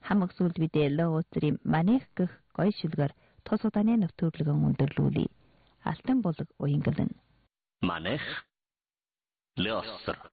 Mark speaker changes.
Speaker 1: хамаг сүлд бидээ лоострим манех гэх гоё шүлгээр тос удааны нөтөлгөн өндөрлүүлээ. Алтан булаг уянгалан.
Speaker 2: Манех Леостр